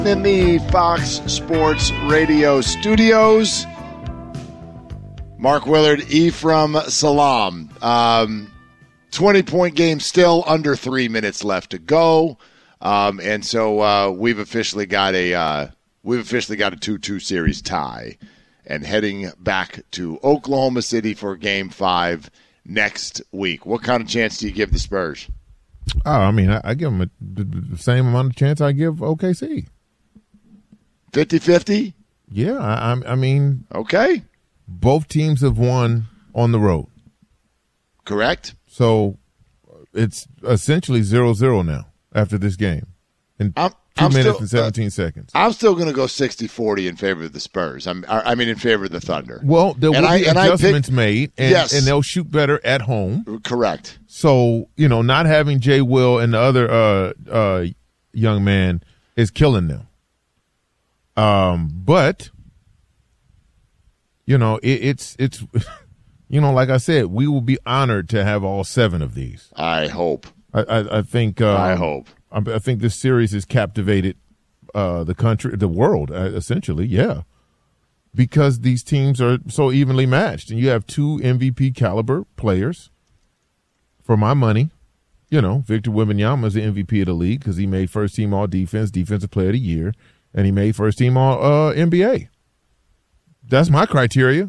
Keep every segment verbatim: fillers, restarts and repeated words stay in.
In the Fox Sports Radio studios, Mark Willard, Ephraim Salaam. Um, twenty-point game, still under three minutes left to go, um, and so uh, we've officially got a uh, we've officially got a two two series tie, and heading back to Oklahoma City for Game Five next week. What kind of chance do you give the Spurs? Oh, I mean, I, I give them a, the, the same amount of chance I give O K C. fifty-fifty? Yeah, I, I mean. Okay. Both teams have won on the road. Correct. So it's essentially zero zero now after this game. In I'm, two I'm minutes still, and seventeen uh, seconds. I'm still going to go sixty forty in favor of the Spurs. I'm, I mean, in favor of the Thunder. Well, there and will I, be and adjustments pick, made, and, yes. and they'll shoot better at home. Correct. So, you know, not having Jay Will and the other uh, uh, young man is killing them. Um, but, you know, it, it's, it's, you know, like I said, we will be honored to have all seven of these. I hope. I, I, I think. Um, I hope. I, I think this series has captivated uh, the country, the world, uh, essentially, yeah. Because these teams are so evenly matched. And you have two M V P caliber players. For my money, you know, Victor Wembanyama is the M V P of the league because he made first team all defense, defensive player of the year, and he made first team all uh, N B A. That's my criteria.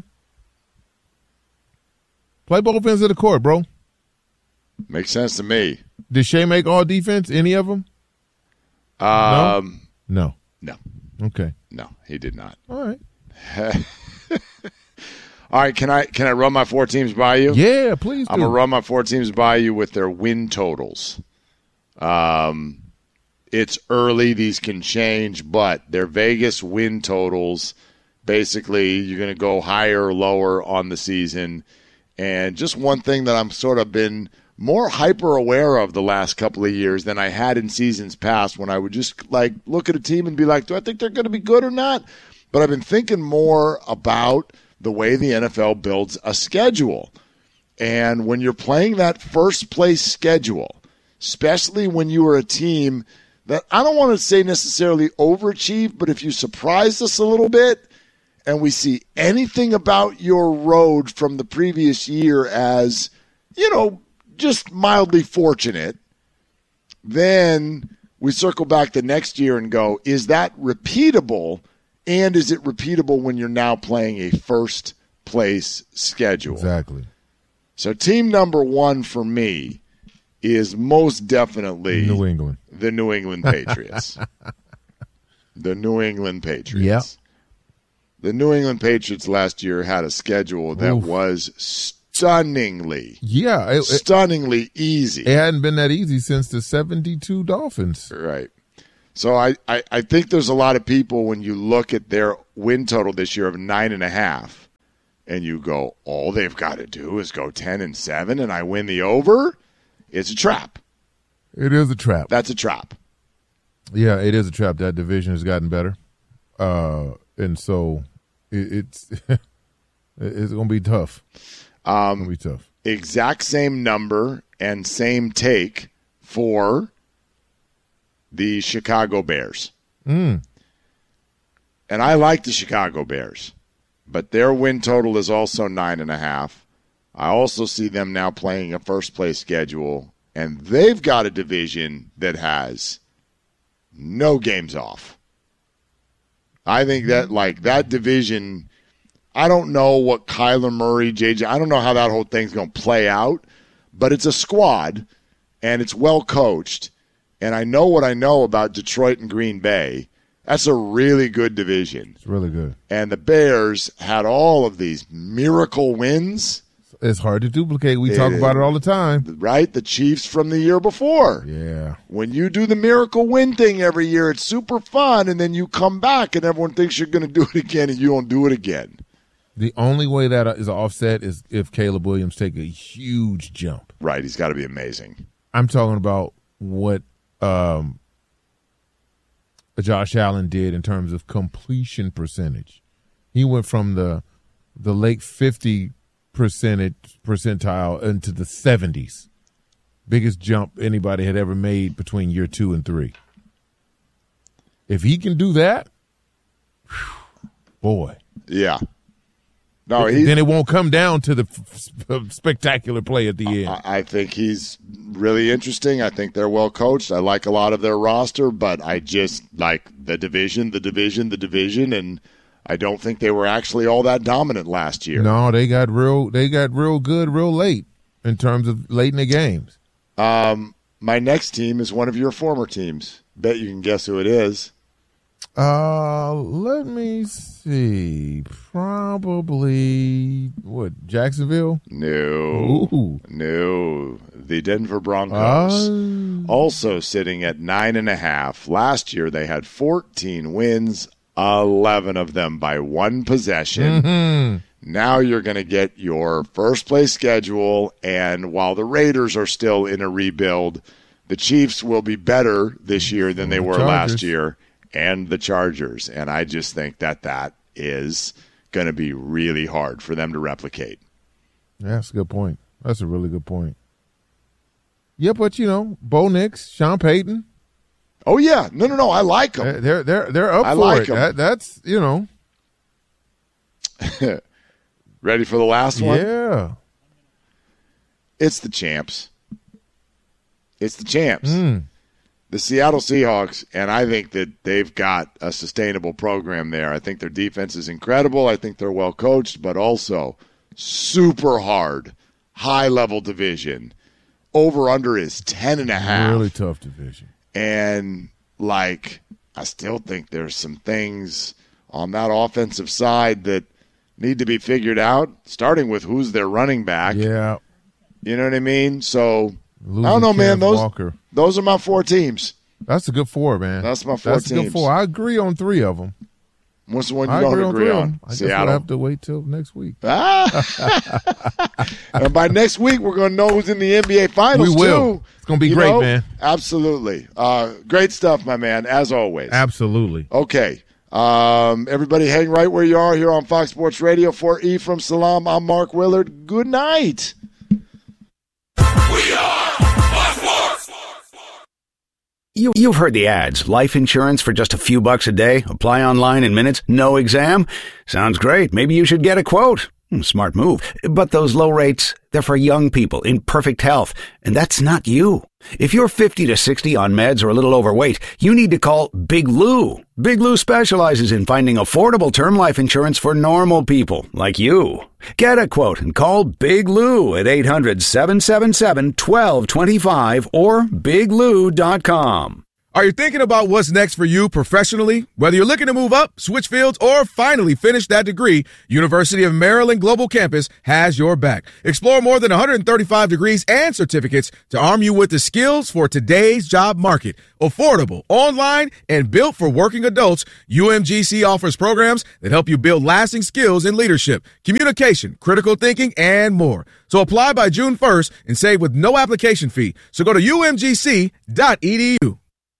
Play both ends of the court, bro. Makes sense to me. Did Shea make all defense? Any of them? Um, no. No. No. Okay. No, he did not. All right. All right, can I can I run my four teams by you? Yeah, please do. I'm going to run my four teams by you with their win totals. Um, it's early. These can change, but their Vegas win totals, basically you're going to go higher or lower on the season. And just one thing that I'm sort of been more hyper aware of the last couple of years than I had in seasons past when I would just like look at a team and be like, do I think they're going to be good or not? But I've been thinking more about the way the N F L builds a schedule. And when you're playing that first place schedule, especially when you are a team that I don't want to say necessarily overachieved, but if you surprise us a little bit and we see anything about your road from the previous year as, you know, just mildly fortunate, then we circle back the next year and go, is that repeatable? And is it repeatable when you're now playing a first place schedule? Exactly. So team number one for me is most definitely New England. The New England Patriots. The New England Patriots. Yep. The New England Patriots last year had a schedule that Oof. was stunningly, yeah, it, it, stunningly easy. It hadn't been that easy since the seventy-two Dolphins. Right. So I, I, I think there's a lot of people when you look at their win total this year of nine and a half, and you go, all they've got to do is go ten and seven, and I win the over. It's a trap. It is a trap. That's a trap. Yeah, it is a trap. That division has gotten better, uh, and so it, it's it's going to be tough. Um, it's going to be tough. Exact same number and same take for the Chicago Bears. Mm. And I like the Chicago Bears, but their win total is also nine and a half. I also see them now playing a first place schedule, and they've got a division that has no games off. I think that like that division, I don't know what Kyler Murray, J J, I don't know how that whole thing's going to play out, but it's a squad and it's well coached. And I know what I know about Detroit and Green Bay. That's a really good division. It's really good. And the Bears had all of these miracle wins. It's hard to duplicate. We It talk is. about it all the time. Right? The Chiefs from the year before. Yeah. When you do the miracle win thing every year, it's super fun, and then you come back and everyone thinks you're going to do it again, and you don't do it again. The only way that is offset is if Caleb Williams take a huge jump. Right. He's got to be amazing. I'm talking about what um, Josh Allen did in terms of completion percentage. He went from the the late fifty percentage percentile into the seventies. Biggest jump anybody had ever made between year two and three. If he can do that, whew, boy. Yeah. No, then, he's, then it won't come down to the f- f- spectacular play at the end. I, I think he's really interesting. I think they're well coached. I like a lot of their roster, but I just like the division, the division, the division, and I don't think they were actually all that dominant last year. No, they got real. They got real good, real late in terms of late in the games. Um, my next team is one of your former teams. Bet you can guess who it is. Uh, let me see. Probably what? Jacksonville? No. Ooh. No. The Denver Broncos. Uh, also sitting at nine and a half. Last year they had fourteen wins, eleven of them by one possession. mm-hmm. Now you're going to get your first place schedule, and while the Raiders are still in a rebuild, the Chiefs will be better this year than they were Chargers. last year, and the Chargers. And I just think that that is going to be really hard for them to replicate. That's a good point. That's a really good point. Yeah, but, you know, Bo Nix, Sean Payton. Oh, yeah. No, no, no. I like them. They're, they're, they're up I for like it. 'em. That, that's, you know. Ready for the last one? Yeah. It's the champs. It's the champs. Mm. The Seattle Seahawks, and I think that they've got a sustainable program there. I think their defense is incredible. I think they're well coached, but also super hard, high-level division. Over-under is ten and a half. Really tough division. And, like, I still think there's some things on that offensive side that need to be figured out, starting with who's their running back. Yeah. You know what I mean? So, Losing I don't know, man. Kenneth Those Walker. those are my four teams. That's a good four, man. That's my four That's a good teams. four. I agree on three of them. What's the one you I don't agree on agree three of on? them. I guess Seattle. we'll have to wait till next week. Ah. And by next week, we're going to know who's in the N B A Finals, We will. too. It's going to be You great, know? man. Absolutely. Uh, great stuff, my man, as always. Absolutely. Okay. Um, everybody hang right where you are here on Fox Sports Radio. For E from Salam, I'm Mark Willard. Good night. We are Fox Sports. You, you've heard the ads. Life insurance for just a few bucks a day. Apply online in minutes. No exam. Sounds great. Maybe you should get a quote. Hmm, smart move. But those low rates, they're for young people in perfect health. And that's not you. If you're fifty to sixty on meds or a little overweight, you need to call Big Lou. Big Lou specializes in finding affordable term life insurance for normal people like you. Get a quote and call Big Lou at eight hundred, seven seven seven, one two two five or big lou dot com. Are you thinking about what's next for you professionally? Whether you're looking to move up, switch fields, or finally finish that degree, University of Maryland Global Campus has your back. Explore more than one hundred thirty-five degrees and certificates to arm you with the skills for today's job market. Affordable, online, and built for working adults, U M G C offers programs that help you build lasting skills in leadership, communication, critical thinking, and more. So apply by June first and save with no application fee. So go to U M G C dot E D U.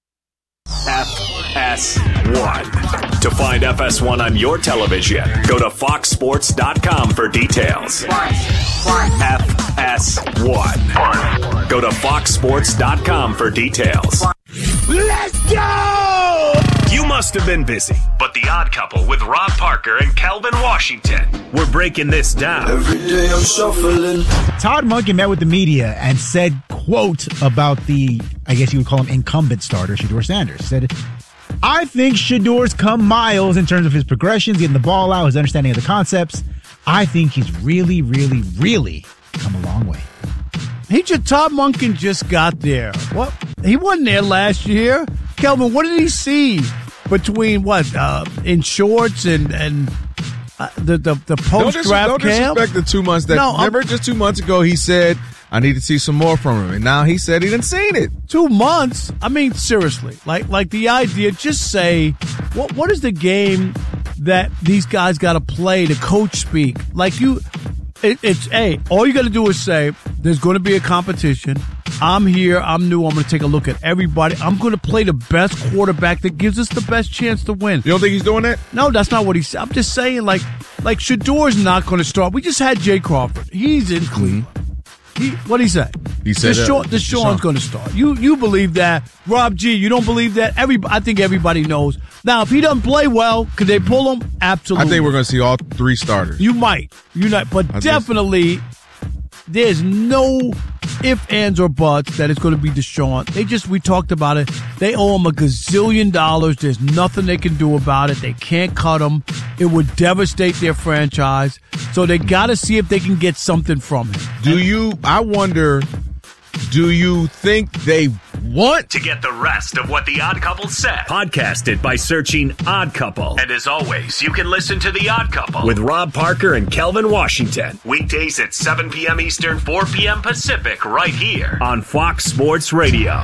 F S one. To find F S one on your television, go to fox sports dot com for details. F S one. Go to fox sports dot com for details. Let's go! You must have been busy, but The Odd Couple with Rob Parker and Calvin Washington, we're breaking this down. Every day I'm shuffling. Todd Monken met with the media and said, quote, about the, I guess you would call him incumbent starter, Shedeur Sanders. Said, I think Shedor's come miles in terms of his progressions, getting the ball out, his understanding of the concepts. I think he's really, really, really come a long way. He just, Todd Monken just got there. What? He wasn't there last year. Kelvin, what did he see between what, uh, in shorts and, and uh, the, the, the Don't, dis- post-draft don't camp? disrespect the two months that. No, remember, just two months ago, he said, I need to see some more from him. And now he said he didn't seen it. Two months? I mean, seriously. Like, like the idea, just say, what, what is the game that these guys got to play to coach speak? Like you, it, it's, hey, all you got to do is say, there's going to be a competition. I'm here. I'm new. I'm going to take a look at everybody. I'm going to play the best quarterback that gives us the best chance to win. You don't think he's doing that? No, that's not what he said. I'm just saying, like, like Shedor's not going to start. We just had Jay Crawford. He's in Cleveland. He, what did he say? He said Deshaun, uh, Deshaun's going to start. You you believe that. Rob G, you don't believe that? Every, I think everybody knows. Now, if he doesn't play well, could they pull him? Absolutely. I think we're going to see all three starters. You might. You not, but I definitely there's no ifs, ands, or buts that it's going to be Deshaun. They just, we talked about it. They owe him a gazillion dollars. There's nothing they can do about it. They can't cut him. It would devastate their franchise. So they got to see if they can get something from him. Do you, I wonder, do you think they want to get the rest of what The Odd Couple said? Podcast it by searching Odd Couple. And as always, you can listen to The Odd Couple with Rob Parker and Kelvin Washington. Weekdays at seven p.m. Eastern, four p.m. Pacific, right here on Fox Sports Radio.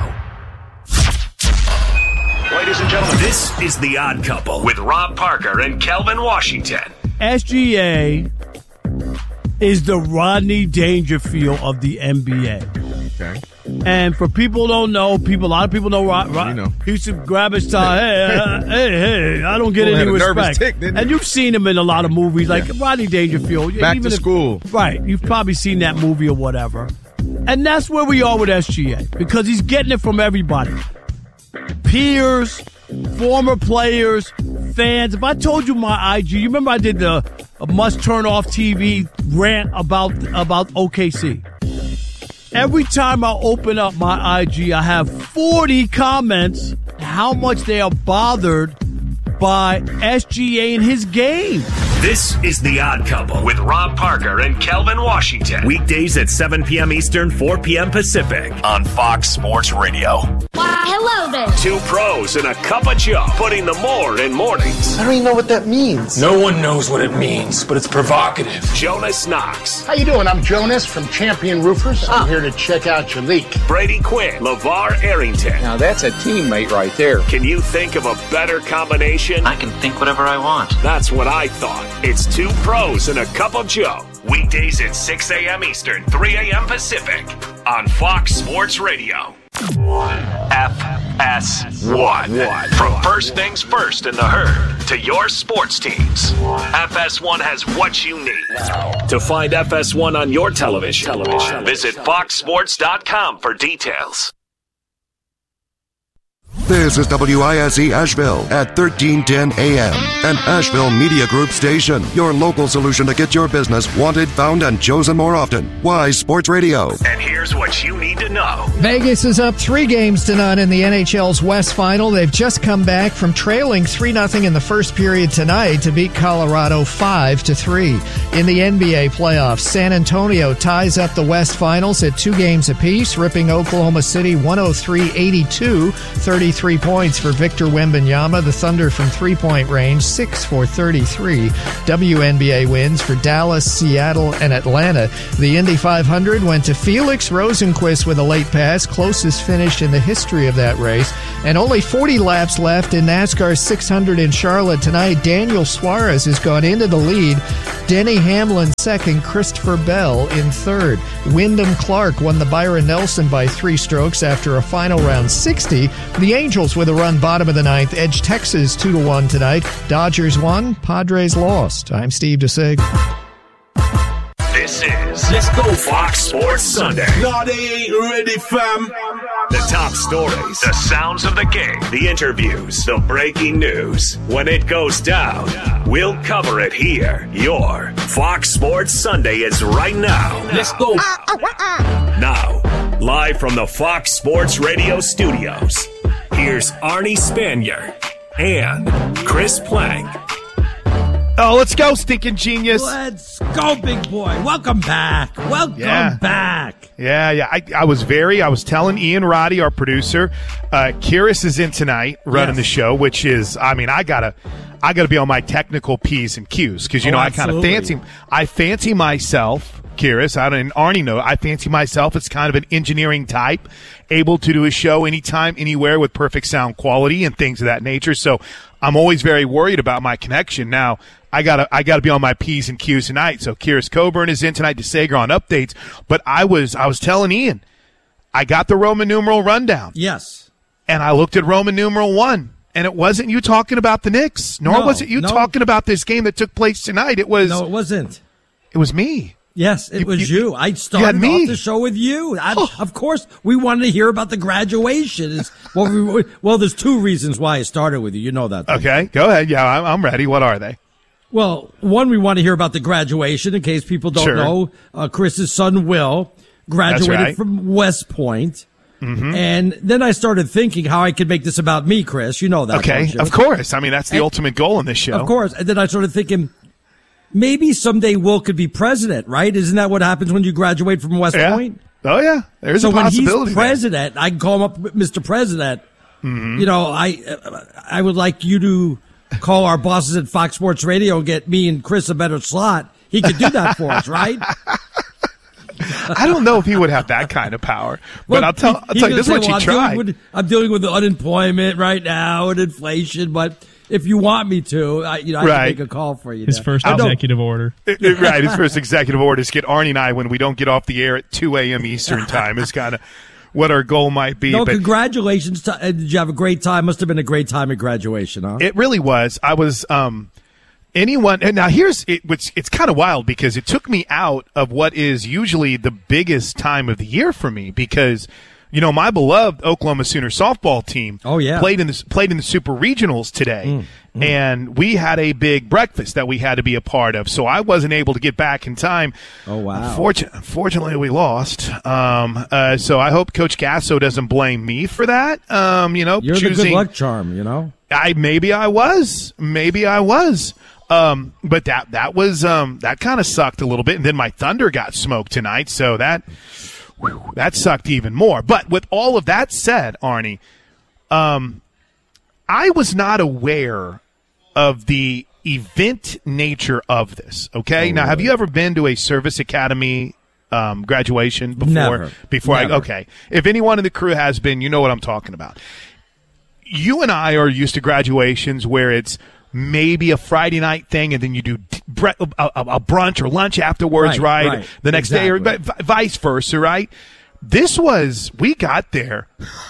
Ladies and gentlemen, this is The Odd Couple with Rob Parker and Kelvin Washington. S G A is the Rodney Dangerfield of the N B A. Okay. And for people who don't know, people, a lot of people know Rod. Rod You know. He used to grab his tie. Hey, uh, hey, hey! I don't get Well, any had a nervous respect. tick, didn't he? And you've seen him in a lot of movies, like Yeah. Rodney Dangerfield. Back even to if- school. right? You've probably seen that movie or whatever. And that's where we are with S G A because he's getting it from everybody, peers, former players, fans. If I told you my I G, you remember I did the a must turn off T V rant about about O K C. Every time I open up my I G, I have forty comments how much they are bothered by S G A in his game. This is The Odd Couple with Rob Parker and Kelvin Washington. Weekdays at seven p.m. Eastern, four p.m. Pacific on Fox Sports Radio. Why, hello there. Two pros and a cup of Joe, putting the more in mornings. I don't even know what that means. No one knows what it means, but it's provocative. Jonas Knox, How you doing? I'm Jonas from Champion Roofers. I'm here to check out your leak. Brady Quinn, LeVar Arrington. Now that's a teammate right there. Can you think of a better combination? I can think whatever I want. That's what I thought. It's two pros and a cup of Joe. Weekdays at six a.m. Eastern, three a.m. Pacific on Fox Sports Radio. F S one. From first things first in the herd to your sports teams, F S one has what you need. To find F S one on your television, television. visit fox sports dot com for details. This is W I S E Asheville at thirteen ten A M, an Asheville Media Group station. Your local solution to get your business wanted, found, and chosen more often. Wise Sports Radio. And here's what you need to know. Vegas is up three games to none in the N H L's West Final. They've just come back from trailing three nothing in the first period tonight to beat Colorado five to three. In the N B A playoffs, San Antonio ties up the West Finals at two games apiece, ripping Oklahoma City one oh three eighty-two, thirty-three points for Victor Wembanyama. The Thunder from three-point range, six for thirty-three. W N B A wins for Dallas, Seattle, and Atlanta. The Indy five hundred went to Felix Rosenquist with a late pass, closest finish in the history of that race. And only forty laps left in NASCAR six hundred in Charlotte tonight. Daniel Suarez has gone into the lead. Denny Hamlin second, Christopher Bell in third. Wyndham Clark won the Byron Nelson by three strokes after a final round sixty. The Angels with a run bottom of the ninth edge Texas two to one tonight. Dodgers won, Padres lost. I'm Steve DeSig. This is Let's Go Fox Sports Sunday. No, they ain't ready, fam. The top stories, the sounds of the game, the interviews, the breaking news. When it goes down, we'll cover it here. Your Fox Sports Sunday is right now. Let's go. Now, live from the Fox Sports Radio studios, here's Arnie Spanier and Chris Plank. Oh, let's go, stinking genius. Let's go, big boy. Welcome back. Welcome Yeah. back. Yeah, yeah. I, I was very, I was telling Ian Roddy, our producer, uh, Kyrus is in tonight running Yes. the show, which is, I mean, I gotta, I gotta be on my technical P's and Q's because, you Oh, know, I kind of absolutely. fancy, I fancy myself, Kyrus, I don't, and Arnie know, I fancy myself as kind of an engineering type, able to do a show anytime, anywhere with perfect sound quality and things of that nature. So I'm always very worried about my connection. Now, I gotta, I gotta be on my P's and Q's tonight. So Kyrus Coburn is in tonight to Sager on updates. But I was, I was telling Ian, I got the Roman numeral rundown. Yes. And I looked at Roman numeral one, and it wasn't you talking about the Knicks, nor No, was it you no. talking about this game that took place tonight. It was, No, it wasn't. it was me. Yes, it You- was you- you. I you started had me. off the show with you. I, Of course, we wanted to hear about the graduation. It's- well, we, well, there's two reasons why I started with you. You know that. don't you? Okay, go ahead. Yeah, I'm, I'm ready. What are they? Well, one, we want to hear about the graduation in case people don't Sure. know. Uh, Chris's son, Will, graduated right. from West Point. Mhm. And then I started thinking how I could make this about me, Chris. You know that. Okay, don't you? of course. I mean, that's the And- ultimate goal in this show. Of course. And then I started thinking, maybe someday Will could be president, right? Isn't that what happens when you graduate from West Yeah. Point? Oh, yeah. There's so a when possibility he's there. president, I can call him up, Mister President. Mhm. You know, I uh, I would like you to call our bosses at Fox Sports Radio and get me and Chris a better slot. He could do that for us, right? I don't know if he would have that kind of power, but Well, I'll tell, he- I'll he's tell you, gonna this is say, what well, you I'm tried. Dealing with, I'm dealing with the unemployment right now and inflation, but if you want me to, I, you know, I Right. can make a call for you. His there. first I don't- executive order. It- it- right, his first executive order is to get Arnie and I when we don't get off the air at two a.m. Eastern time is kind of what our goal might be. No, but congratulations. To, uh, did you have a great time? Must have been a great time at graduation, huh? it really was. I was um, anyone, and now here's it. Which it's kind of wild because it took me out of what is usually the biggest time of the year for me because. You know, my beloved Oklahoma Sooner softball team oh, yeah. played in the played in the Super Regionals today, Mm, mm. and we had a big breakfast that we had to be a part of. So I wasn't able to get back in time. Oh wow! Unfortunately, unfortunately we lost. Um, uh, so I hope Coach Gasso doesn't blame me for that. Um, you know, You're choosing, the good luck charm, you know. I maybe I was, maybe I was. Um, but that that was um, that kind of sucked a little bit, and then my Thunder got smoked tonight, so that. Whew, that sucked even more. But with all of that said, Arnie, um, I was not aware of the event nature of this. Okay, Oh, now have really? you ever been to a service academy um, graduation before? Never. Before Never. I okay, if anyone in the crew has been, you know what I'm talking about. You and I are used to graduations where it's maybe a Friday night thing, and then you do bre- a, a, a brunch or lunch afterwards, Right, right? right. The next day, or Exactly. vi- vice versa, right? This was, we got there,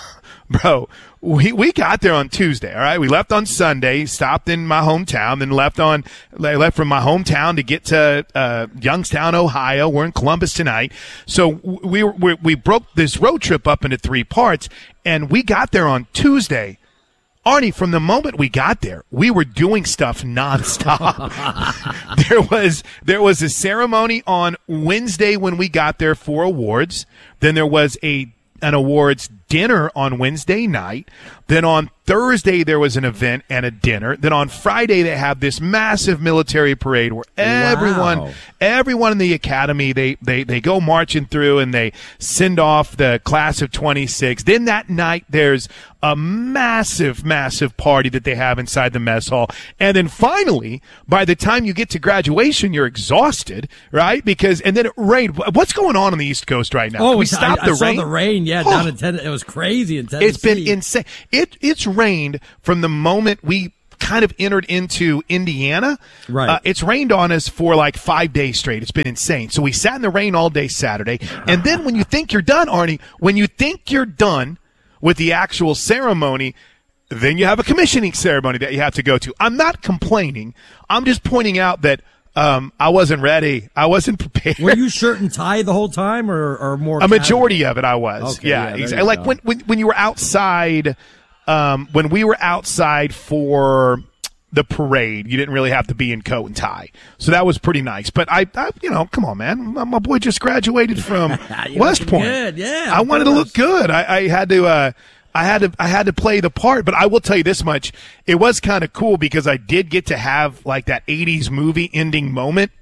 bro, we, we got there on Tuesday, all right? We left on Sunday, stopped in my hometown, then left on, left from my hometown to get to uh, Youngstown, Ohio. We're in Columbus tonight. So we, we, we broke this road trip up into three parts, and we got there on Tuesday. Arnie, from the moment we got there, we were doing stuff nonstop. there was there was a ceremony on Wednesday when we got there for awards. Then there was a an awards dinner on Wednesday night. Then on Thursday there was an event and a dinner. Then on Friday they have this massive military parade where everyone Wow. everyone in the academy they, they they go marching through and they send off the class of twenty-six. Then that night there's a massive massive party that they have inside the mess hall. And then finally, by the time you get to graduation, you're exhausted, right? Because and then it rained. What's going on on the East Coast right now? Oh, Can we it's- stop I, the I saw rain? the rain. Yeah, Oh. down in Tennessee. It was crazy in Tennessee. It's been insane. It it's rained from the moment we kind of entered into Indiana. Right. Uh, it's rained on us for like five days straight. It's been insane. So we sat in the rain all day Saturday. And then when you think you're done, Arnie, when you think you're done with the actual ceremony, then you have a commissioning ceremony that you have to go to. I'm not complaining. I'm just pointing out that um, I wasn't ready. I wasn't prepared. Were you shirt and tie the whole time, or, or more? A majority of it, I was. Okay, yeah, yeah, there exactly. you Like go. when, when when you were outside, um, when we were outside for the parade, you didn't really have to be in coat and tie, so that was pretty nice. But I, I you know, come on, man, my, my boy just graduated from You're West looking Point. good, yeah, I of wanted to course. look good. I, I had to. Uh, I had to I had to play the part, but I will tell you this much. It was kind of cool because I did get to have like that eighties movie ending moment,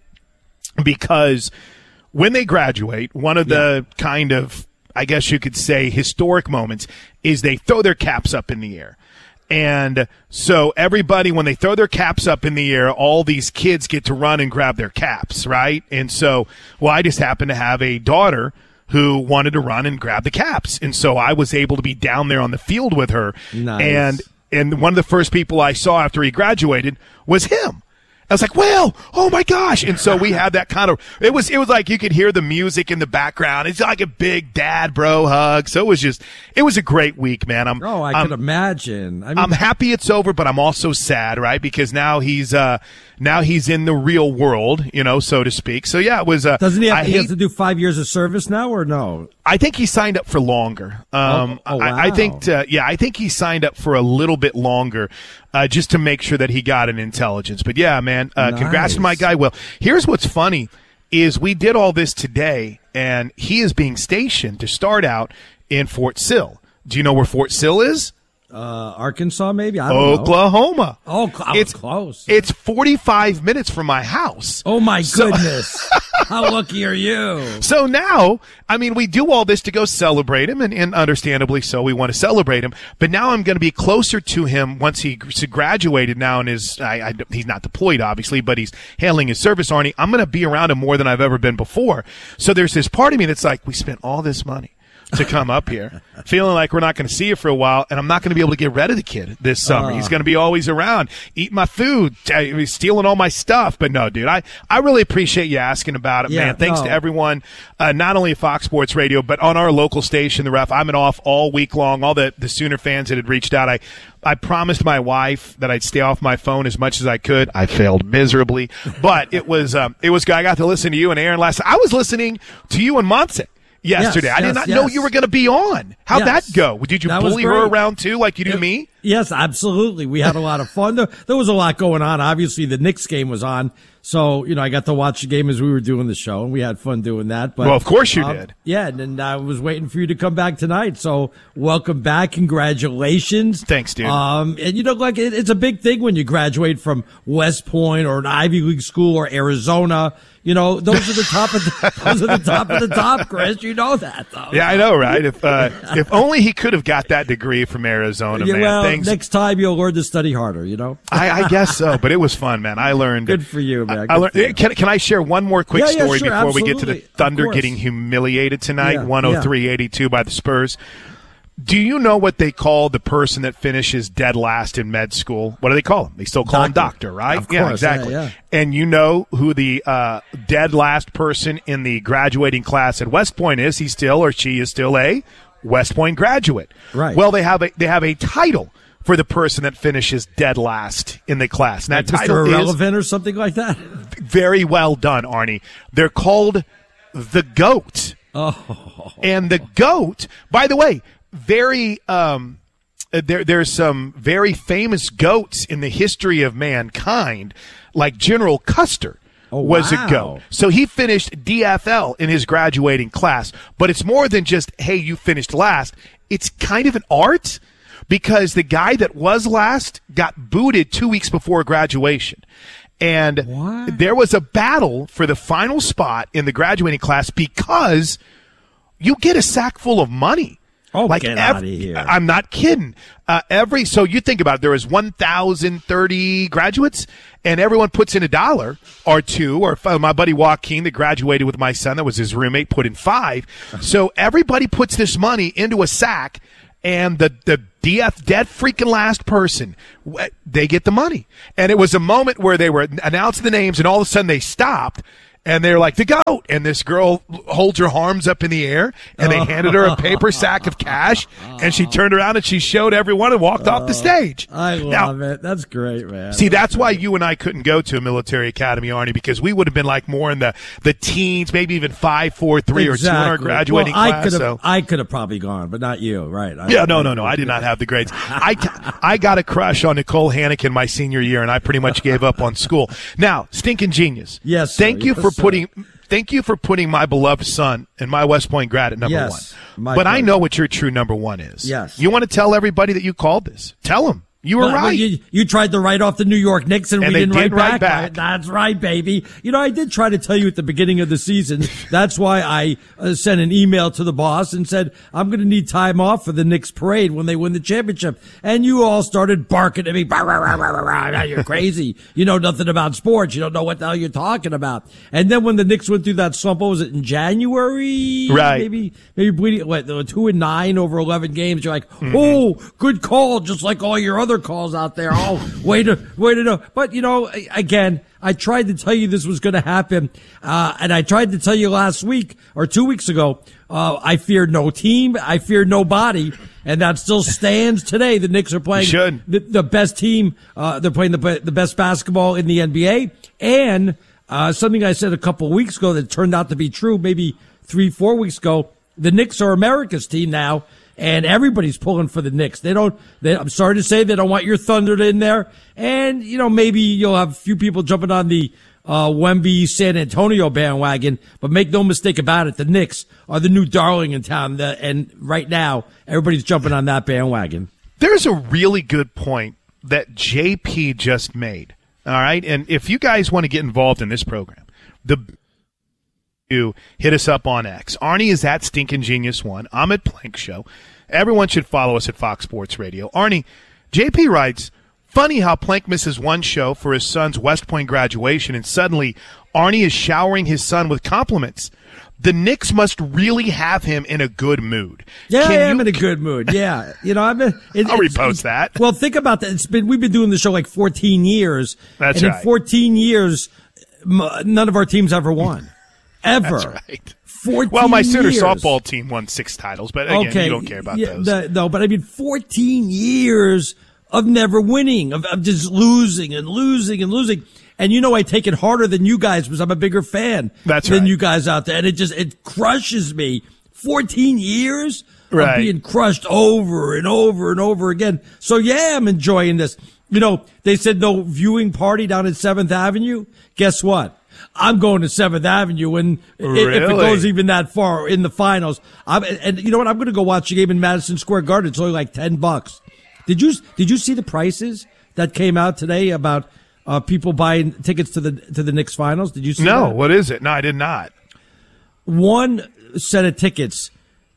because when they graduate, one of the kind of, I guess you could say, historic moments is they throw their caps up in the air. And so everybody, when they throw their caps up in the air, all these kids get to run and grab their caps, right? And so, well, I just happen to have a daughter who wanted to run and grab the caps. And so I was able to be down there on the field with her. Nice. And and one of the first people I saw after he graduated was him. I was like, Will, oh my gosh. And so we had that kind of, it was, it was like you could hear the music in the background. It's like a big dad bro hug. So it was just, it was a great week, man. I'm, oh, I I'm, could imagine. I mean, I'm happy it's over, but I'm also sad, right? Because now he's, uh, now he's in the real world, you know, so to speak. So yeah, it was, uh, doesn't he have, I he hate, has to do five years of service now or no? I think he signed up for longer. Um, oh, oh, wow. I, I think, uh, yeah, I think he signed up for a little bit longer, uh, just to make sure that he got an intelligence. But yeah, man, uh, nice. Congrats to my guy, Will. Here's what's funny is we did all this today and he is being stationed to start out in Fort Sill. Do you know where Fort Sill is? Uh, Arkansas, maybe? I don't Oklahoma. know. Oh, I it's was close. It's forty-five minutes from my house. Oh, my So- goodness. How lucky are you? So now, I mean, we do all this to go celebrate him, and, and understandably so, we want to celebrate him. But now I'm going to be closer to him once he gr- graduated now and is, I, I, he's not deployed, obviously, but he's handling his service, Arnie. I'm going to be around him more than I've ever been before. So there's this part of me that's like, we spent all this money to come up here, feeling like we're not going to see you for a while, and I'm not going to be able to get rid of the kid this summer. Uh. He's going to be always around, eating my food, t- stealing all my stuff. But no, dude, I, I really appreciate you asking about it, Yeah, man. Thanks no. to everyone, uh, not only at Fox Sports Radio, but on our local station, The Ref. I've been off all week long. All the, the Sooner fans that had reached out, I I promised my wife that I'd stay off my phone as much as I could. I failed miserably, but it was um, it was good. I got to listen to you and Aaron last. I was listening to you and Monse yesterday. Yes, I did yes, not know yes. you were going to be on. How'd Yes. that go? Did you That was bully her great. around too, like you do It- me? Yes, absolutely. We had a lot of fun. There, there was a lot going on. Obviously, the Knicks game was on. So, you know, I got to watch the game as we were doing the show, and we had fun doing that. But Well, of course you um, did. Yeah, and then I was waiting for you to come back tonight. So, welcome back. Congratulations. Thanks, dude. Um, and, you know, like, it, it's a big thing when you graduate from West Point or an Ivy League school or Arizona. You know, those are the top of the, those are the top of the top, Chris. You know that, though. Yeah, I know, right? If uh, if only he could have got that degree from Arizona, Yeah, man. well, Things, next time you'll learn to study harder, you know? I, I guess so, but it was fun, man. I learned. Good for you, man. I, I Good learned. for you. Can, can I share one more quick Yeah, yeah, story sure, before we get to the absolutely. Of Thunder course. getting humiliated tonight, Yeah, one oh three eighty-two by the Spurs? Do you know what they call the person that finishes dead last in med school? What do they call him? They still call him doctor, right? Of yeah, course, exactly. yeah, yeah. And you know who the uh, dead last person in the graduating class at West Point is? He's still or she is still a West Point graduate. Right. Well, they have a they have a title for the person that finishes dead last in the class. And that Like Mister title is Irrelevant or something like that? very well done, Arnie. They're called the GOAT. Oh. And the GOAT, by the way, very um, there there's some very famous goats in the history of mankind, like General Custer. Oh, was wow. a GOAT. So he finished D F L in his graduating class. But it's more than just, hey, you finished last. It's kind of an art because the guy that was last got booted two weeks before graduation. And What? there was a battle for the final spot in the graduating class because you get a sack full of money. Oh, like get ev- outta here. I'm not kidding. Uh, every so you think about it, there was one thousand thirty graduates, and everyone puts in a dollar or two. Or f- my buddy Joaquin, that graduated with my son, that was his roommate, put in five. So everybody puts this money into a sack, and the the D F dead freaking last person, w- they get the money. And it was a moment where they were announcing the names, and all of a sudden they stopped. And they're like, the GOAT. And this girl holds her arms up in the air, and they handed her a paper sack of cash, and she turned around and she showed everyone and walked off the stage. I Now, love it. That's great, man. see, that's why you and I couldn't go to a military academy, Arnie, because we would have been like more in the, the teens, maybe even five, four, three, or two in our Exactly. graduating well, I class. could have, So. I could have probably gone, but not you, right? I, Yeah, no, no, no. I did not have the grades. I, t- I got a crush on Nicole Hannikin my senior year, and I pretty much gave up on school. Now, stinking genius. Yes, sir. Thank you Yes, for sir. putting. Thank you for putting my beloved son and my West Point grad at number Yes, one. my But I pleasure. know what your true number one is. Yes. You want to tell everybody that you called this? Tell them. You were Well, right. well, you, you tried to write off the New York Knicks, and, And we they didn't did write write back. back. That's right, baby. You know, I did try to tell you at the beginning of the season. That's why I uh, sent an email to the boss and said, I'm going to need time off for the Knicks parade when they win the championship. And you all started barking at me. Bah, rah, rah, rah, rah, rah. You're crazy. You know nothing about sports. You don't know what the hell you're talking about. And then when the Knicks went through that slump, what was it, in January? Right. Maybe, maybe bleeding, what, they were two and nine over eleven games. You're like, Mm-hmm. oh, good call, just like all your other calls out there. Oh, way to, way to know. But, you know, again, I tried to tell you this was going to happen, uh, and I tried to tell you last week or two weeks ago. Uh, I feared no team, I feared nobody, and that still stands today. The Knicks are playing the, the best team. Uh, they're playing the the best basketball in the N B A, and uh, something I said a couple of weeks ago that turned out to be true, maybe three, four weeks ago. The Knicks are America's team now. And everybody's pulling for the Knicks. They don't, they, I'm sorry to say, they don't want your Thunder in there. And, you know, maybe you'll have a few people jumping on the, uh, Wemby San Antonio bandwagon. But make no mistake about it, the Knicks are the new darling in town. The, and right now, everybody's jumping on that bandwagon. There's a really good point that J P just made. All right. And if you guys want to get involved in this program, the to hit us up on X. Arnie is at Stinkin' Genius One. I'm at Plank Show. Everyone should follow us at Fox Sports Radio. Arnie, J P writes, funny how Plank misses one show for his son's West Point graduation, and suddenly Arnie is showering his son with compliments. The Knicks must really have him in a good mood. Yeah, Can I am you... in a good mood. Yeah, you know, I've been. It, I'll it's, repost it's, that. Well, think about that. It's been we've been doing the show like fourteen years. That's and right. in fourteen years, none of our teams ever won. Ever. That's right. fourteen well, my Sooner years. softball team won six titles, but again, okay. you don't care about yeah, those. The, no, but I mean, fourteen years of never winning, of, of just losing and losing and losing. And you know, I take it harder than you guys because I'm a bigger fan That's than right. you guys out there. And it just, it crushes me. fourteen years right. of being crushed over and over and over again. So yeah, I'm enjoying this. You know, they said no viewing party down at seventh Avenue. Guess what? I'm going to seventh Avenue, and really? if it goes even that far in the finals, I'm, and you know what? I'm going to go watch the game in Madison Square Garden. It's only like ten bucks. Did you did you see the prices that came out today about uh, people buying tickets to the to the Knicks finals? Did you see? No, that? what is it? No, I did not. One set of tickets,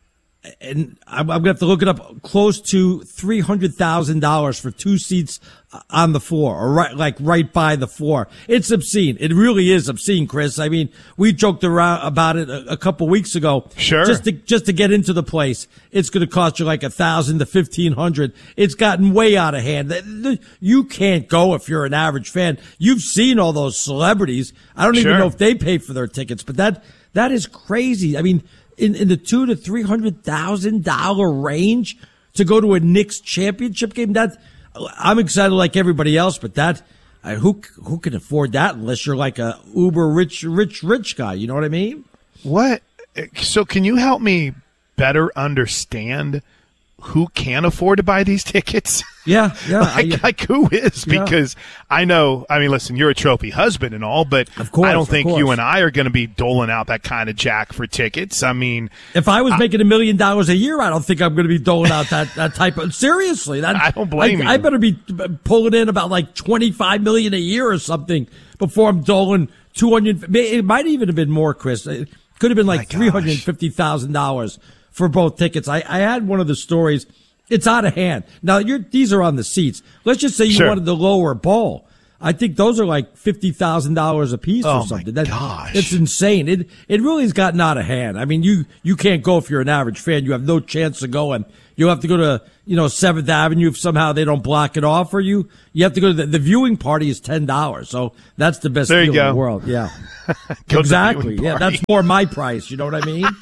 and I'm, I'm going to have to look it up, close to three hundred thousand dollars for two seats on the floor, or right, like right by the floor. It's obscene. It really is obscene, Chris. I mean, we joked around about it a, a couple weeks ago. Sure. Just to, just to get into the place, it's going to cost you like a thousand to fifteen hundred. It's gotten way out of hand. You can't go if you're an average fan. You've seen all those celebrities. I don't Sure. even know if they pay for their tickets, but that, that is crazy. I mean, in, in the two to three hundred thousand dollar range to go to a Knicks championship game. That I'm excited like everybody else, but that uh, who who can afford that unless you're like a uber rich rich rich guy? You know what I mean? What? So can you help me better understand who can afford to buy these tickets? Yeah, yeah. like, I, like who is? Yeah. Because I know, I mean, listen, you're a trophy husband and all, but Of course, I don't of think course. you and I are going to be doling out that kind of jack for tickets. I mean, if I was making a million dollars a year, I don't think I'm going to be doling out that, that type of seriously. That I don't blame I, you. I better be pulling in about like twenty-five million a year or something before I'm doling two hundred. It might even have been more, Chris. It could have been like three hundred fifty thousand dollars for both tickets. I, I had one of the stories. It's out of hand. Now, you're, these are on the seats. Let's just say you Sure. wanted the lower bowl. I think those are like fifty thousand dollars a piece Oh, or something. my That, gosh. It's insane. It it really has gotten out of hand. I mean, you, you can't go if you're an average fan. You have no chance of going. You have to go to, you know, seventh Avenue if somehow they don't block it off for you. You have to go to the, the viewing party is ten dollars. So that's the best There you deal in go. the world. Yeah. Go to the Exactly. viewing Yeah. party. That's more my price. You know what I mean?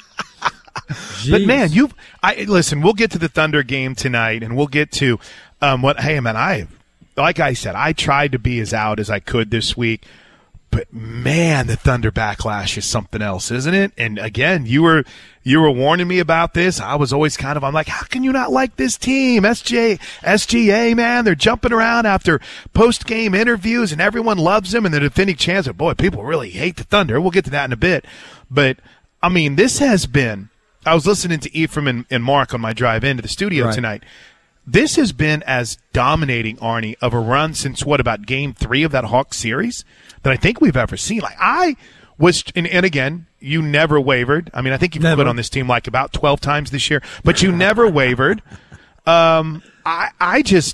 But Jeez. man, you, I listen. We'll get to the Thunder game tonight, and we'll get to um, what. Hey, man, I, like I said, I tried to be as out as I could this week, but man, the Thunder backlash is something else, isn't it? And again, you were you were warning me about this. I was always kind of, I'm like, how can you not like this team? S J, S G A, man, they're jumping around after post game interviews, and everyone loves them, and they're defending champs. But boy, people really hate the Thunder. We'll get to that in a bit, but I mean, this has been. I was listening to Ephraim and, and Mark on my drive into the studio Right. tonight. This has been as dominating, Arnie, of a run since what, about game three of that Hawks series that I think we've ever seen. Like I was, and, and again, you never wavered. I mean, I think you've Never. put on this team like about twelve times this year, but you never wavered. Um, I, I just,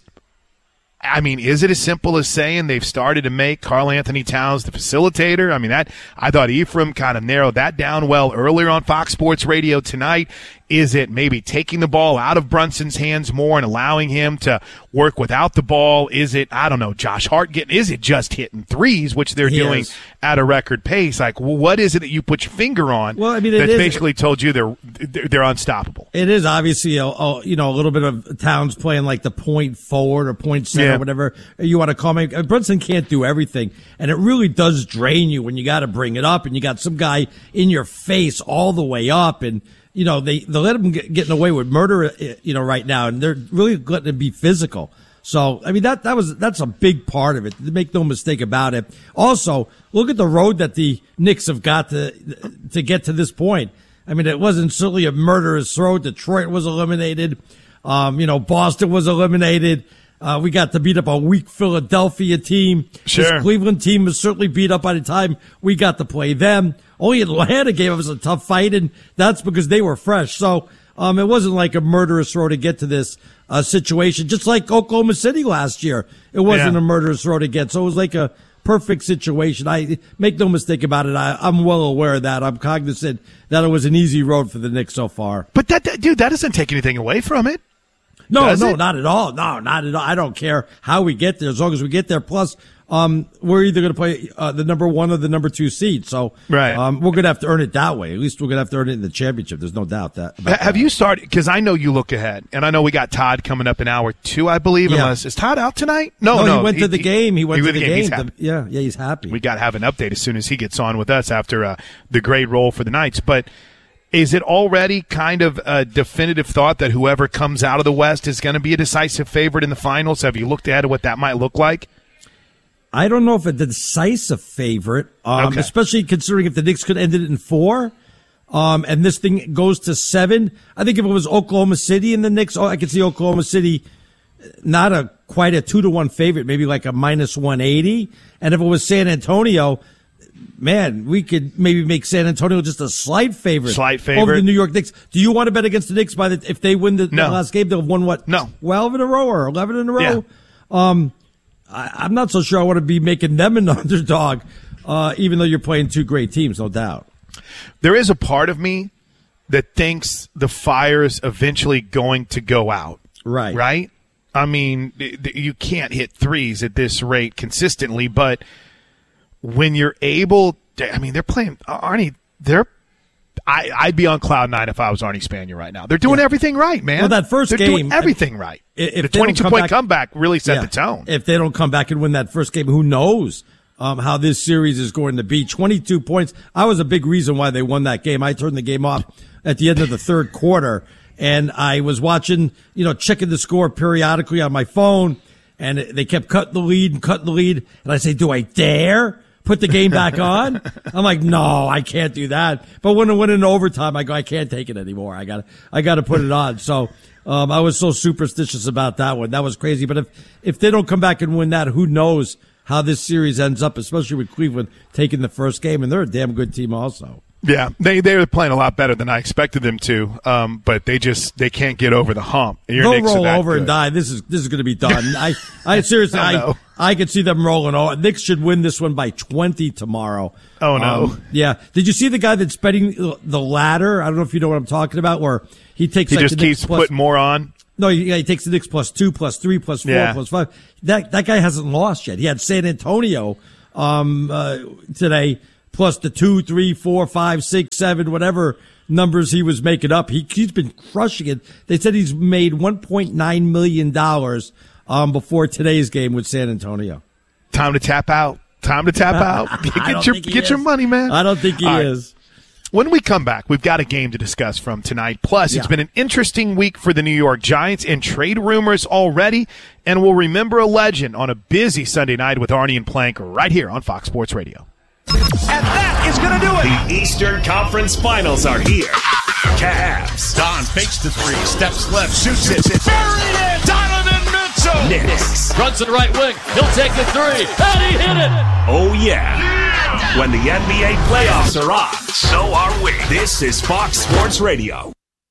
I mean, is it as simple as saying they've started to make Karl Anthony Towns the facilitator? I mean, that I thought Ephraim kind of narrowed that down well earlier on Fox Sports Radio tonight. Is it maybe taking the ball out of Brunson's hands more and allowing him to work without the ball? Is it, I don't know, Josh Hart getting, is it just hitting threes, which they're He doing is. at a record pace? Like, well, what is it that you put your finger on Well, I mean, it that's is- basically told you they're, they're they're unstoppable? It is obviously a, a you know a little bit of Towns playing like the point forward or point center, Yeah. or whatever you want to call me. Brunson can't do everything, and it really does drain you when you got to bring it up, and you got some guy in your face all the way up, and you know they they let him get, getting away with murder, you know, right now, and they're really letting him be physical. So I mean that that was that's a big part of it. Make no mistake about it. Also, look at the road that the Knicks have got to to get to this point. I mean, it wasn't certainly a murderous road. Detroit was eliminated. Um, you know, Boston was eliminated. Uh, we got to beat up a weak Philadelphia team. Sure. This Cleveland team was certainly beat up by the time we got to play them. Only Atlanta gave us a tough fight, and that's because they were fresh. So um, it wasn't like a murderous road to get to this uh, situation, just like Oklahoma City last year. It wasn't Yeah. a murderous road to get. So it was like a perfect situation. I make no mistake about it. I, I'm well aware of that. I'm cognizant that it was an easy road for the Knicks so far. But that, that dude, that doesn't take anything away from it. No, Does no, it? not at all. No, not at all. I don't care how we get there as long as we get there. Plus, um, we're either going to play uh, the number one or the number two seed. So, Right. um, we're going to have to earn it that way. At least we're going to have to earn it in the championship. There's no doubt that. about Ha- Have that. you started? Because I know you look ahead, and I know we got Todd coming up in hour two, I believe. Yeah. Unless is Todd out tonight? No, No, no, he went to the game. He went to the He's game. happy. The- yeah, yeah, he's happy. We got to have an update as soon as he gets on with us after uh, the great role for the Knights. But is it already kind of a definitive thought that whoever comes out of the West is going to be a decisive favorite in the finals? Have you looked ahead at what that might look like? I don't know if a decisive favorite, um, Okay. especially considering if the Knicks could end it in four, um, and this thing goes to seven. I think if it was Oklahoma City and the Knicks, oh, I could see Oklahoma City not a quite a two to one favorite, maybe like a minus one eighty. And if it was San Antonio, man, we could maybe make San Antonio just a slight favorite, Slight over favorite. the New York Knicks. Do you want to bet against the Knicks by the if they win the, the No. last game? They'll have won what? No. twelve in a row or eleven in a row. Yeah. Um, I, I'm not so sure I want to be making them an underdog, uh, even though you're playing two great teams, no doubt. There is a part of me that thinks the fire's eventually going to go out. Right. Right? I mean, th- th- you can't hit threes at this rate consistently, but when you're able to, I mean, they're playing, Arnie, they're, I, I'd be on cloud nine if I was Arnie Spanier right now. They're doing Yeah. everything right, man. Well, that first they're game, doing everything right. If the they don't twenty-two come point back- comeback really set Yeah. the tone. If they don't come back and win that first game, who knows um, how this series is going to be? twenty-two points. I was a big reason why they won that game. I turned the game off at the end of the third quarter, and I was watching, you know, checking the score periodically on my phone, and they kept cutting the lead and cutting the lead. And I say, do I dare put the game back on? I'm like, no, I can't do that. But when it went into overtime, I go, I can't take it anymore. I got to, I got to put it on. So, um, I was so superstitious about that one. That was crazy. But if, if they don't come back and win that, who knows how this series ends up, especially with Cleveland taking the first game. And they're a damn good team also. Yeah, they they're playing a lot better than I expected them to, um, but they just they can't get over the hump. Your They'll Knicks are roll that over good. and die. This is this is going to be done. I I seriously I I know. I could see them rolling over. Knicks should win this one by twenty tomorrow. Oh, no. Um, yeah. Did you see the guy that's betting the ladder? I don't know if you know what I'm talking about. Where he takes He like just the Knicks keeps plus, putting more on. No, yeah, he takes the Knicks plus two, plus three, plus four, Yeah. plus five. That that guy hasn't lost yet. He had San Antonio um, uh, today, plus the two, three, four, five, six, seven, whatever numbers he was making up. He he's been crushing it. They said he's made one point nine million dollars um, before today's game with San Antonio. Time to tap out. Time to tap out. I Get don't your think he get your is. money, man. I don't think he All right. is. When we come back, we've got a game to discuss from tonight. Plus, it's Yeah. been an interesting week for the New York Giants and trade rumors already. And we'll remember a legend on a busy Sunday night with Arnie and Plank right here on Fox Sports Radio. And that is going to do it. The Eastern Conference Finals are here. Cavs. Don fakes the three, steps left, shoots it. Buried it. Donovan Mitchell. Knicks. Runs to the right wing. He'll take the three. And he hit it. Oh, yeah. When the N B A playoffs are on, so are we. This is Fox Sports Radio.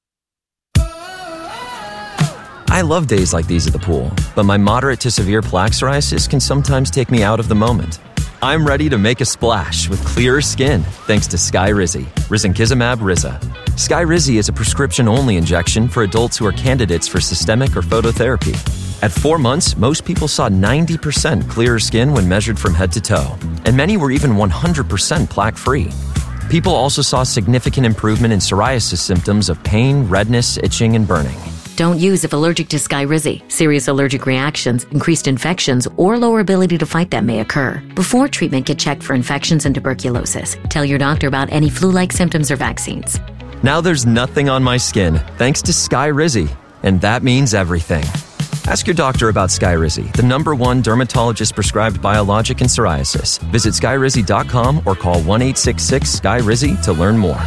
I love days like these at the pool, but my moderate to severe plaque psoriasis can sometimes take me out of the moment. I'm ready to make a splash with clearer skin thanks to Sky Rizzy, risankizumab Rizza. Skyrizi is a prescription-only injection for adults who are candidates for systemic or phototherapy. At four months, most people saw ninety percent clearer skin when measured from head to toe, and many were even one hundred percent plaque-free. People also saw significant improvement in psoriasis symptoms of pain, redness, itching, and burning. Don't use if allergic to Skyrizi. Serious allergic reactions, increased infections, or lower ability to fight them may occur. Before treatment, get checked for infections and tuberculosis. Tell your doctor about any flu-like symptoms or vaccines. Now there's nothing on my skin, thanks to Skyrizi, and that means everything. Ask your doctor about Skyrizi, the number one dermatologist-prescribed biologic in psoriasis. Visit skyrizi dot com or call one eight six six Sky Rizi to learn more.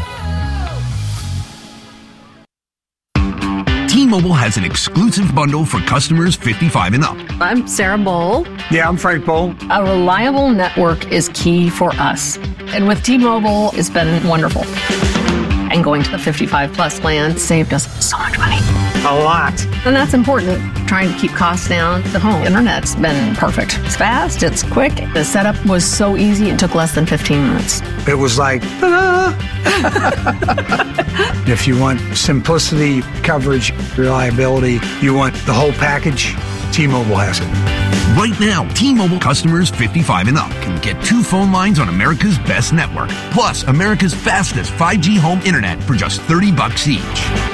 T-Mobile has an exclusive bundle for customers fifty-five and up. I'm Sarah Bowl. Yeah, I'm Frank Bowl. A reliable network is key for us. And with T-Mobile, it's been wonderful. And going to the fifty-five plus plan saved us so much money. A lot. And that's important. Trying to keep costs down. The home internet's been perfect. It's fast, it's quick. The setup was so easy, it took less than fifteen minutes. It was like, ta-da! If you want simplicity, coverage, reliability, you want the whole package, T-Mobile has it. Right now, T-Mobile customers fifty-five and up can get two phone lines on America's best network, plus America's fastest five G home internet for just thirty bucks each.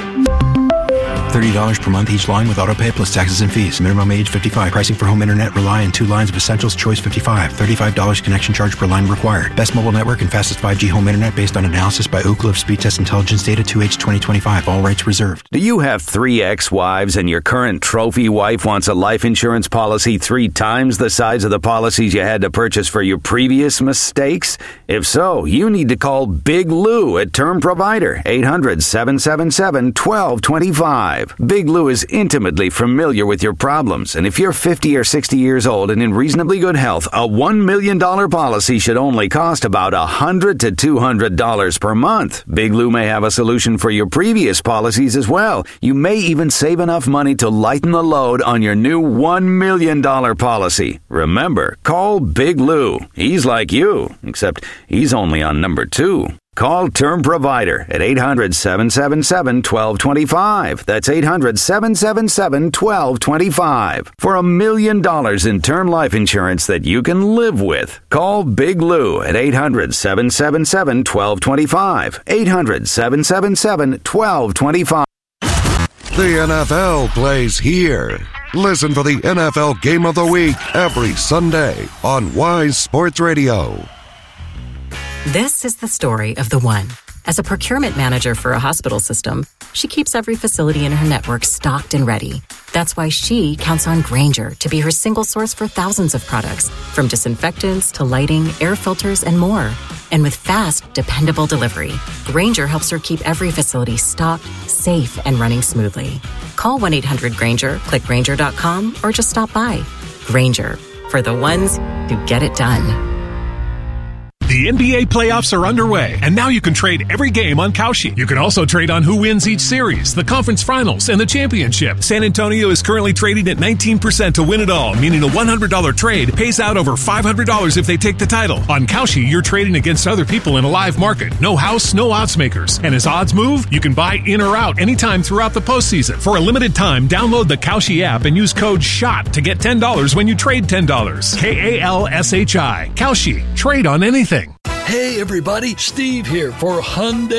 thirty dollars per month each line with autopay plus taxes and fees. Minimum age fifty-five. Pricing for home internet rely on two lines of Essentials Choice fifty-five. thirty-five dollars connection charge per line required. Best mobile network and fastest five G home internet based on analysis by Ookla of Speed Test Intelligence data two H twenty twenty-five. All rights reserved. Do you have three ex-wives and your current trophy wife wants a life insurance policy three times the size of the policies you had to purchase for your previous mistakes? If so, you need to call Big Lou at Term Provider, eight hundred, seven seven seven, one two two five. Big Lou is intimately familiar with your problems, and if you're fifty or sixty years old and in reasonably good health, a one million dollars policy should only cost about one hundred to two hundred dollars per month. Big Lou may have a solution for your previous policies as well. You may even save enough money to lighten the load on your new one million dollars policy. Remember, call Big Lou. He's like you, except he's only on number two. Call Term Provider at eight hundred, seven seven seven, one two two five. That's eight hundred, seven seven seven, one two two five. For a million dollars in term life insurance that you can live with. Call Big Lou at eight hundred, seven seven seven, one two two five. eight hundred, seven seven seven, one two two five. The N F L plays here. Listen for the N F L Game of the Week every Sunday on Wise Sports Radio. This is the story of the one. As a procurement manager for a hospital system, she keeps every facility in her network stocked and ready. That's why she counts on Grainger to be her single source for thousands of products, from disinfectants to lighting, air filters, and more. And with fast, dependable delivery, Grainger helps her keep every facility stocked, safe, and running smoothly. Call one eight hundred Grainger, click Grainger dot com, or just stop by. Grainger, for the ones who get it done. The N B A playoffs are underway, and now you can trade every game on Kalshi. You can also trade on who wins each series, the conference finals, and the championship. San Antonio is currently trading at nineteen percent to win it all, meaning a one hundred dollars trade pays out over five hundred dollars if they take the title. On Kalshi, you're trading against other people in a live market. No house, no odds makers. And as odds move, you can buy in or out anytime throughout the postseason. For a limited time, download the Kalshi app and use code SHOT to get ten dollars when you trade ten dollars. K A L S H I. Kalshi. Trade on anything. Hey everybody, Steve here for Hyundai.